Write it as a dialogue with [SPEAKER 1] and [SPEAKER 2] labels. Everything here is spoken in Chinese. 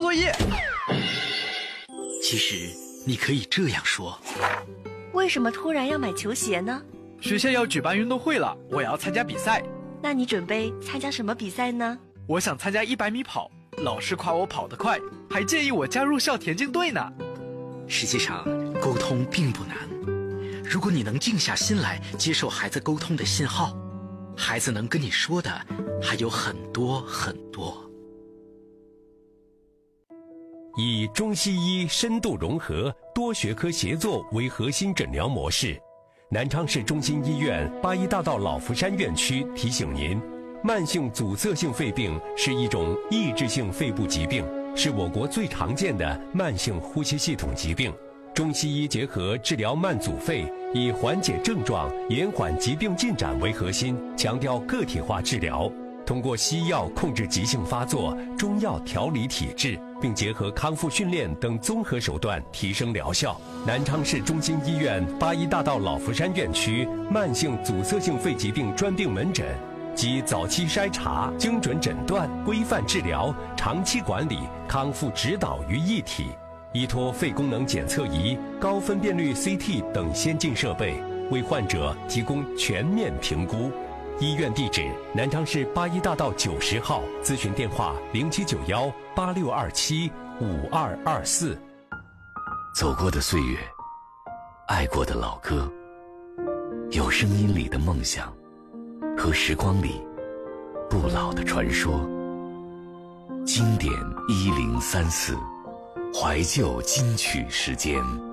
[SPEAKER 1] 作业。
[SPEAKER 2] 其实你可以这样说：
[SPEAKER 3] 为什么突然要买球鞋呢？
[SPEAKER 1] 学校要举办运动会了，我要参加比赛。
[SPEAKER 3] 那你准备参加什么比赛呢？
[SPEAKER 1] 我想参加100米跑，老师夸我跑得快，还建议我加入校田径队呢。
[SPEAKER 2] 实际上，沟通并不难。如果你能静下心来接受孩子沟通的信号，孩子能跟你说的还有很多很多。
[SPEAKER 4] 以中西医深度融合、多学科协作为核心诊疗模式，南昌市中心医院八一大道老福山院区提醒您：慢性阻塞性肺病是一种抑制性肺部疾病，是我国最常见的慢性呼吸系统疾病。中西医结合治疗慢阻肺，以缓解症状、延缓疾病进展为核心，强调个体化治疗。通过西药控制急性发作，中药调理体质，并结合康复训练等综合手段提升疗效。南昌市中心医院八一大道老福山院区慢性阻塞性肺疾病专病门诊，集早期筛查、精准诊断、规范治疗、长期管理、康复指导于一体，依托肺功能检测仪、高分辨率 CT 等先进设备，为患者提供全面评估。医院地址：南昌市八一大道90号，咨询电话079186275224。
[SPEAKER 5] 走过的岁月，爱过的老歌，有声音里的梦想，和时光里不老的传说。经典1034，怀旧金曲时间。